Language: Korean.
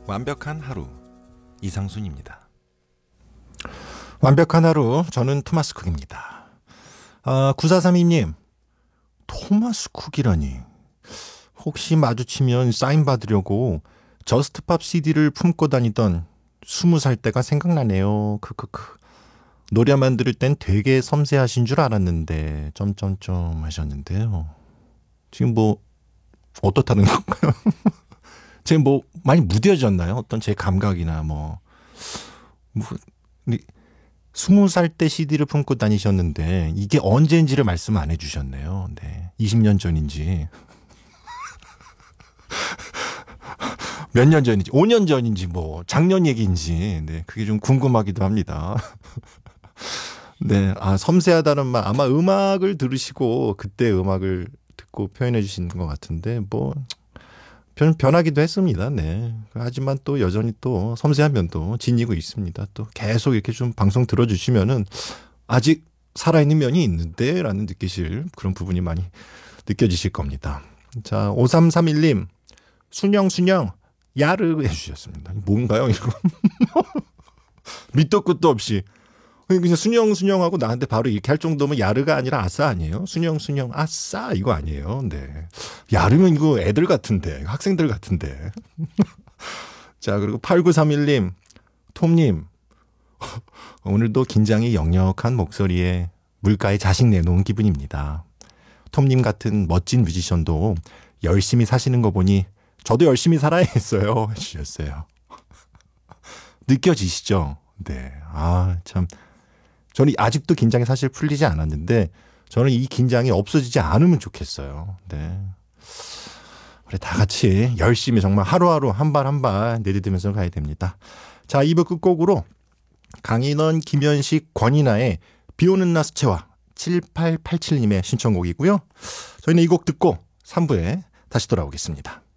완벽한 하루 이상순입니다. 완벽한 하루, 저는 토마스 쿡입니다. 9432님, 토마스 쿡이라니. 혹시 마주치면 사인 받으려고 저스트팝 CD를 품고 다니던 20살 때가 생각나네요. 크크크. 노래만 들을 땐 되게 섬세하신 줄 알았는데 점점점 하셨는데요. 지금 뭐 어떻다는 건가요? 지금 뭐 많이 무뎌졌나요? 어떤 제 감각이나 뭐 20살 때 CD를 품고 다니셨는데 이게 언제인지를 말씀 안 해주셨네요. 네, 20년 전인지 몇 년 전인지 5년 전인지 뭐 작년 얘기인지 네, 그게 좀 궁금하기도 합니다. 네, 섬세하다는 말 아마 음악을 들으시고 그때 음악을 듣고 표현해 주시는 것 같은데 뭐 변하기도 했습니다. 네. 하지만 또 여전히 또 섬세한 면도 지니고 있습니다. 또 계속 이렇게 좀 방송 들어주시면은 아직 살아있는 면이 있는데 라는 느끼실 그런 부분이 많이 느껴지실 겁니다. 자, 5331님, 순영, 야르 해주셨습니다. 뭔가요, 이거? 밑도 끝도 없이. 그냥 순영하고 나한테 바로 이렇게 할 정도면 야르가 아니라 아싸 아니에요? 순영, 아싸 이거 아니에요? 네. 야르면 이거 애들 같은데, 학생들 같은데. 자, 그리고 8931님, 톰님, 오늘도 긴장이 역력한 목소리에 물가에 자식 내놓은 기분입니다. 톰님 같은 멋진 뮤지션도 열심히 사시는 거 보니 저도 열심히 살아야겠어요. 해주셨어요. 느껴지시죠? 네. 참. 저는 아직도 긴장이 사실 풀리지 않았는데 저는 이 긴장이 없어지지 않으면 좋겠어요. 네. 우리 다 같이 열심히 정말 하루하루 한 발 한 발 내디디면서 가야 됩니다. 자, 2부 끝곡으로 강인원, 김현식, 권이나의 비오는 나 수채화 7887님의 신청곡이고요. 저희는 이 곡 듣고 3부에 다시 돌아오겠습니다.